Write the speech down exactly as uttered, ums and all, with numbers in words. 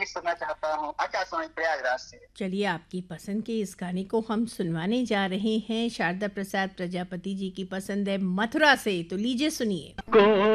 संगीत सुनना चाहता हूँ आकाशवाणी प्रयागराज से। चलिए, आपकी पसंद के इस गाने को हम सुनवाने जा रहे हैं। शारदा प्रसाद प्रजापति जी की पसंद है मथुरा से, तो लीजिए सुनिए।